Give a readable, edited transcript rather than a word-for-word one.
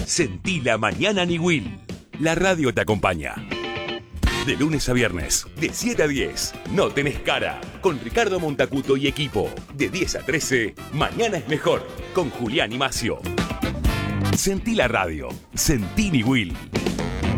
Sentí la mañana Niwil. La radio te acompaña. De lunes a viernes, de 7 a 10, No tenés cara, con Ricardo Montacuto y equipo. De 10 a 13, Mañana es mejor, con Julián y Macio. Sentí la radio, sentí Niwil.